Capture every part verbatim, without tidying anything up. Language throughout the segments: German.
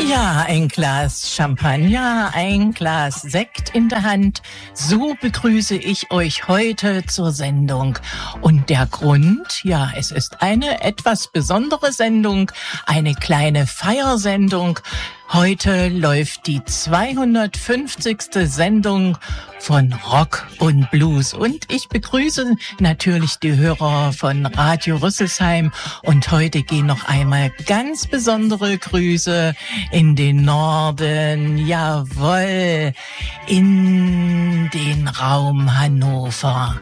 Ja, ein Glas Champagner, ein Glas Sekt in der Hand. So begrüße ich euch heute zur Sendung. Und der Grund, ja, es ist eine etwas besondere Sendung, eine kleine Feiersendung. Heute läuft die zweihundertfünfzigste Sendung von Rock und Blues. Und ich begrüße natürlich die Hörer von Radio Rüsselsheim. Und heute gehen noch einmal ganz besondere Grüße in den Norden, jawohl, in den Raum Hannover.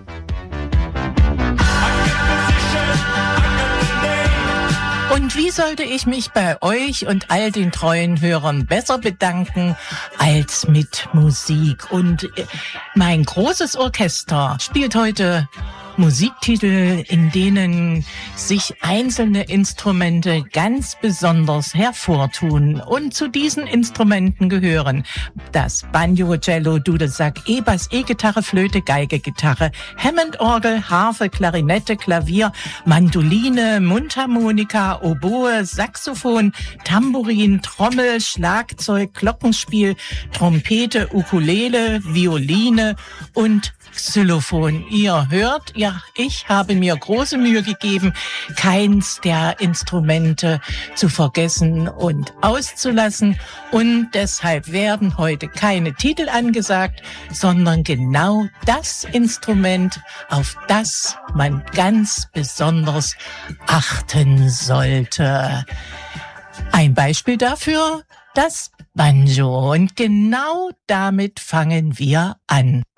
Und wie sollte ich mich bei euch und all den treuen Hörern besser bedanken als mit Musik? Und mein großes Orchester spielt heute Musiktitel, in denen sich einzelne Instrumente ganz besonders hervortun. Und zu diesen Instrumenten gehören das Banjo, Cello, Dudelsack, E-Bass, E-Gitarre, Flöte, Geige, Gitarre, Hammond-Orgel, Harfe, Klarinette, Klavier, Mandoline, Mundharmonika, Oboe, Saxophon, Tambourin, Trommel, Schlagzeug, Glockenspiel, Trompete, Ukulele, Violine und Xylophon. Ihr hört, ja, ich habe mir große Mühe gegeben, keins der Instrumente zu vergessen und auszulassen. Und deshalb werden heute keine Titel angesagt, sondern genau das Instrument, auf das man ganz besonders achten sollte. Ein Beispiel dafür, das Banjo. Und genau damit fangen wir an.